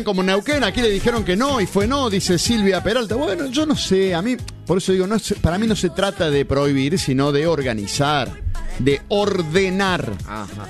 como Neuquén, aquí le dijeron que no y fue no, dice Silvia Peralta. Bueno, yo no sé, a mí, por eso digo, para mí no se trata de prohibir, sino de organizar, de ordenar. Ajá.